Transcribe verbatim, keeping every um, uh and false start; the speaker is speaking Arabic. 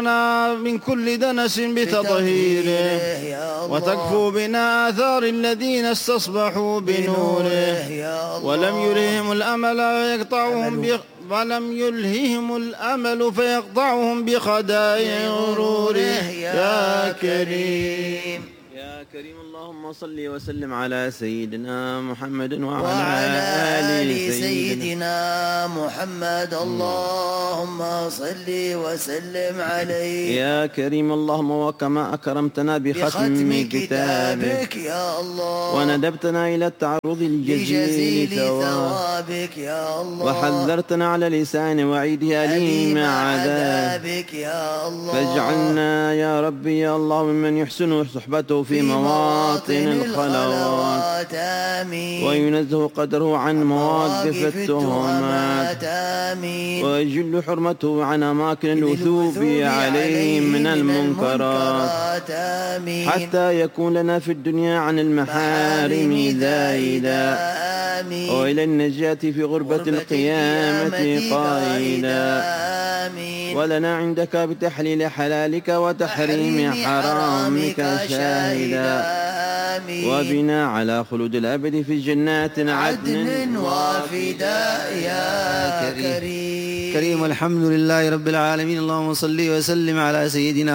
من كل دنس بتطهيره، وتكفو بنا آثار الذين استصبحوا بنوره، ولم يلههم الأمل فيقطعهم بخ... ولم يلههم الأمل فيقطعهم بخداع غروره. يا كريم يا كريم اللهم صل وسلم على سيدنا محمد وعلى, وعلى آل سيدنا محمد. اللهم صل وسلم عليه. يا كريم اللهم وكما أكرمتنا بختم, بختم كتابك كتابك يا الله، وندبتنا إلى التعرض الجزيل ثوابك يا الله، وحذرتنا على لسان وعيده أليم عذابك يا الله، فاجعلنا يا ربي يا الله ممن يحسن صحبته في مواطن الخلوات، وينزه قدره عن مواقف التهمات، ويجل حرمته عن أماكن الوثوب عليه من المنكرات، حتى يكون لنا في الدنيا عن المحارم زائدا، وإلى النجاة في غربة القيامة قائدا، ولنا عندك بتحليل حلالك وتحريم حرامك شاهدا، وبنا على خلود الأبد في جنات عدن وفداء. يا كريم كريم الحمد لله رب العالمين. اللهم صل وسلم على سيدنا